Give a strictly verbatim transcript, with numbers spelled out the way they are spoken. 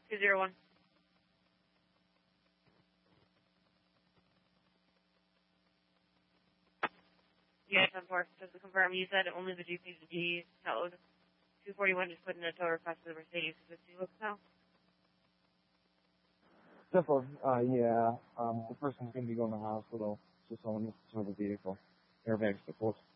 two zero one. Yeah, ten four. Just to confirm, you said only the G P G towed. two forty-one just put in a tow request to the Mercedes fifty looks now. Therefore, uh, yeah, um, the person's going to be going to the hospital, just on the vehicle. Airbags, of course.